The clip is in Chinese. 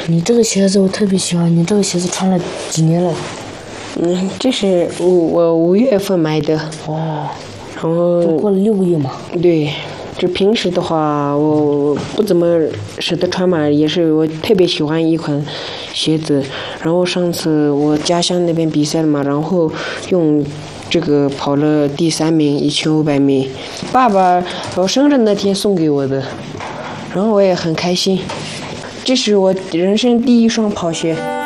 你这个鞋子我特别喜欢，你这个鞋子穿了几年了？ 这是我5月份买的。 哦， 然后就过了6个月嘛。 对，这平时的话我不怎么舍得穿嘛，也是我特别喜欢一款鞋子。然后上次我家乡那边比赛了嘛，然后用这个跑了第3名，1500米。爸爸我生日那天送给我的，然后我也很开心。这是我人生第1双跑鞋。